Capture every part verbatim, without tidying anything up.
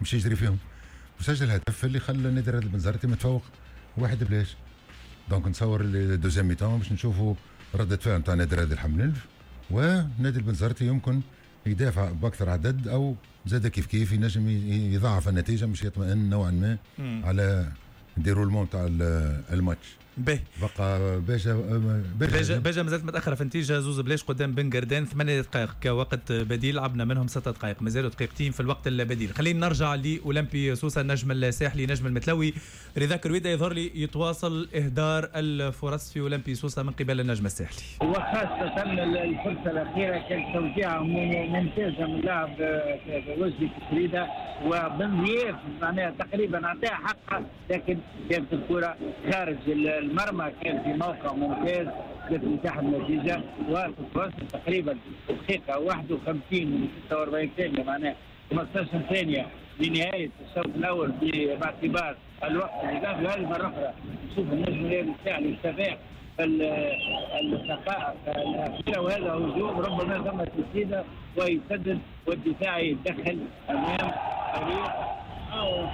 مش يجري فيهم، وسجل هدف اللي خلى نادي رياض البنزرتي متفوق واحد بلاش. دونك نصور الدوزيام ميتون باش نشوفوا ردة فعل نتاع نادي رياض الحملنف، ونادي البنزرتي يمكن يدافع باكثر عدد او زاد كيف كيف ينجم يضاعف النتيجه مش يطمئن نوعا ما مم. على ديرولمون تاع الماتش. به بقى باجا باجا باجا مازالت متاخره في النتيجه، زوز بلاش قدام بن قردان، ثمانية دقائق كوقت بديل، لعبنا منهم ستة دقائق، مازالوا دقيقتين في الوقت البديل. خلينا نرجع لاولمبي سوسه، النجم الساحلي نجم المتلوي رضا كرويده، يظهر لي يتواصل اهدار الفرص في اولمبي سوسه من قبل النجم الساحلي، وخاصه الفرصه الاخيره كانت توزيع ممتازه من لاعب وجدي كرويده وبن ضياف، معناها تقريبا اعطاها حقها، لكن كانت الكره خارج المرمى، كان في موقع ممتاز كانت متاح النتيجه، وتتوصل تقريبا دقيقه واحد وخمسين من ستة وأربعين ثانيه، معناها خمسطاش ثانيه لنهايه الشوط الاول، باعتبار الوقت اللي قبل. هذه مره اخرى نشوف النجم الساحلي يستفاق الدقائق الاخيره، وهذا هجوم ربما ثم تسديده ويسدد والدفاع يتدخل امام فريق او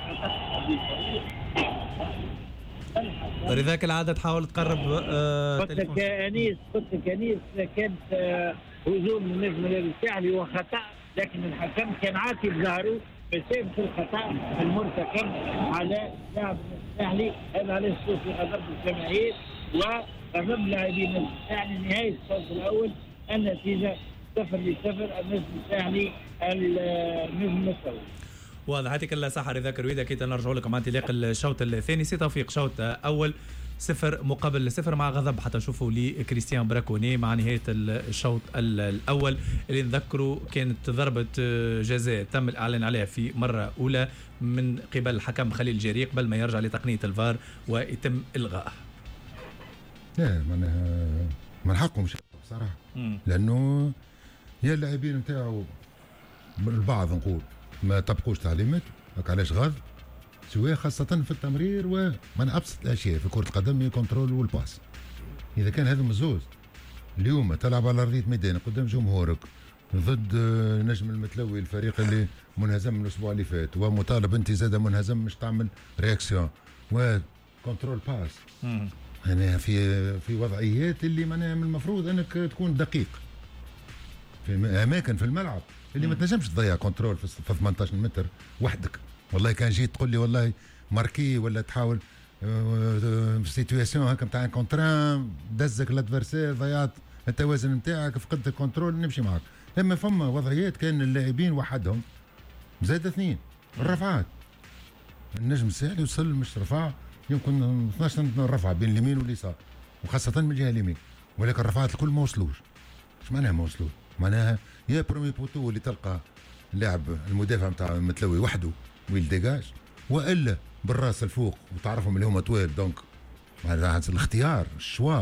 رضا كالعاده تحاول تقرب. قلت لك انيس قلت لك انيس كانت آه هجوم النجم الساحلي وخطا، لكن الحكم كان عاطي بظهره بسبب الخطا المرتكب على لاعب الساحلي. هذا علاش شوف غضب الجماهير وغضب لاعبين الساحلي. نهايه الشوط الاول النتيجه صفر لصفر، النجم الساحلي النجم المتلوي. واضح. يعطيك الله صحة رضا كرويده. كي نرجعوا لكم مع انطلاق الشوط الثاني، سي توفيق شوط اول صفر مقابل صفر مع غضب حتى نشوفوا لكريستيان براكوني مع نهايه الشوط الاول اللي نذكروا كانت ضربه جزاء تم الاعلان عليها في مره اولى من قبل الحكم خليل الجري قبل ما يرجع لتقنيه الفار ويتم الغائها. لا معناها من حقهم بصراحه، لانه يا اللاعبين نتاعو البعض نقول ما طبقوش تعليمات، هكا علاش غاض سواء خاصة في التمرير ومن أبسط الأشياء في كرة القدم هي كنترول والباس. إذا كان هذا مزوز اليوم تلعب على أرضية ميدان قدام جمهورك ضد نجم المتلوي الفريق اللي منهزم من الأسبوع اللي فات، ومطالب أنت زاد منهزم مش تعمل رياكسيون وكنترول باس، يعني في في وضعيات اللي معناها من المفروض أنك تكون دقيق في أماكن في الملعب اللي ما تنجمش تضيع كنترول في ثمانية عشر متر وحدك. والله كان جيت تقول لي والله ماركي ولا تحاول في سيتوياسيون هكا نتاع كونتران دزك الادفيرسير ضيعت التوازن نتاعك فقدت الكنترول نمشي معك. اما فما وضعيات كان اللاعبين وحدهم زاد اثنين الرفعات، النجم الساحلي وصل مش رفع يمكن اثناش رفعه بين اليمين واليسار وخاصه من الجهه اليمين، ولكن الرفعات الكل ما وصلوش. ايش معناها ما وصلوش؟ معناها يا برومي بوتو اللي تلقى اللاعب المدافع نتاع المتلوي وحده ويلديجاج، والا بالراس الفوق وتعرفهم اللي هما طوال، دونك هذا الاختيار الشوا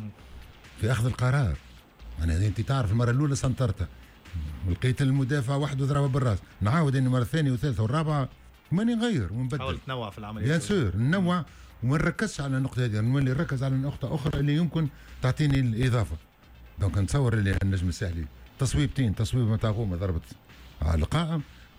في اخذ القرار. انا انت تعرف المره الاولى سنترتها ولقيت المدافع وحده ضربه بالراس، نعاود اني مره الثانيه والثالثه والرابعه ماني نغير ونبدل. حاول تنوع في العمليه بيان سور ننوع وما نركزش على النقطه هذه، نولي نركز على نقطه اخرى اللي يمكن تعطيني الاضافه. دونك نتصور اللي النجم الساحلي تصويبتين، تصويب نتاع غومه ضربت على القائم،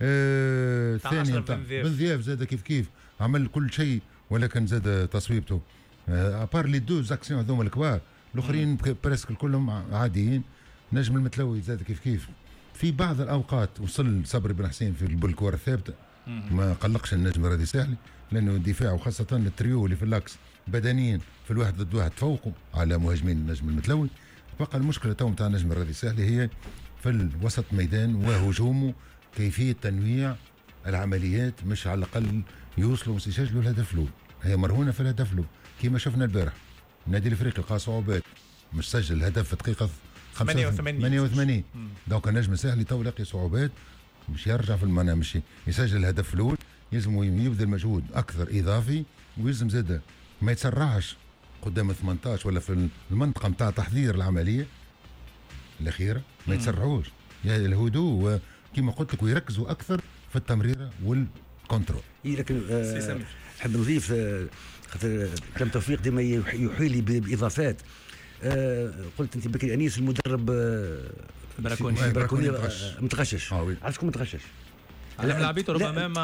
آه ثانية بن ذياف زاد كيف كيف عمل كل شيء، ولكن زاد تصويبته آه ابار لي دو زاكسيون هذوما الكبار الاخرين بريسك كلهم عاديين. نجم المتلوي زاد كيف كيف في بعض الاوقات وصل صبري بن حسين في بالكره الثابته ما قلقش النجم الرياضي الساحلي، لانه الدفاع وخاصه التريو اللي في اللاكس بدنيا في الواحد ضد واحد تفوقوا على مهاجمين النجم المتلوي. بقى المشكله تو نتاع النجم الرياضي الساحلي هي في الوسط ميدان وهجومه، كيفيه تنويع العمليات مش على الاقل يوصلوا ويسجلوا الهدف الاول. هي مرهونه في الهدف الاول كما شفنا البارح النادي الافريقي لقى صعوبات مش سجل الهدف في دقيقه ثمانية وثمانين. دونك النجم الساحلي تو لاقي صعوبات مش يرجع في المنام مش يسجل الهدف الاول، يلزم يبذل مجهود اكثر اضافي، ويلزم زاده ما يتسرعش قدام ثمانية عشر ولا في المنطقه نتاع تحضير العمليه الاخيره ما يتسرعوش، يعني الهدوء كما قلت لك ويركزوا اكثر في التمريره والكنترول. اي لكن آه نحب نضيف آه خاطر كلام توفيق ديما يحيي لي باضافات. آه قلت انت بكري انيس المدرب آه براكوني براكوني متغشش. عرفت شكون متغشش؟ على لعبيته ربما